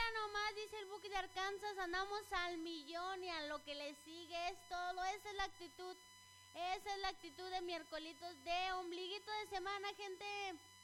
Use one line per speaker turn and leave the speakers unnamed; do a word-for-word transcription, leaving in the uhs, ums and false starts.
nomás, dice el Buki de Arkansas, andamos al millón y a lo que le sigue es todo. Esa es la actitud, esa es la actitud de miércolitos de ombliguito de semana, gente.